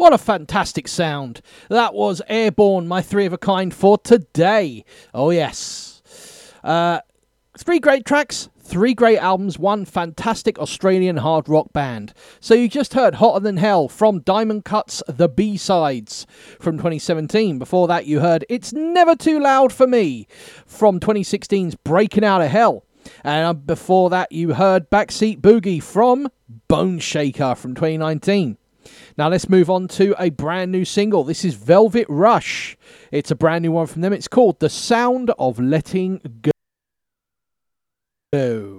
What a fantastic sound. That was Airborne, my three of a kind for today. Oh, yes. 3 great tracks, 3 great albums, 1 fantastic Australian hard rock band. So you just heard Hotter Than Hell from Diamond Cuts, The B-Sides from 2017. Before that you heard It's Never Too Loud For Me from 2016's Breaking Out of Hell. And before that you heard Backseat Boogie from Bone Shaker from 2019. Now let's move on to a brand new single. This is Velvet Rush. It's a brand new one from them. It's called The Sound of Letting Go.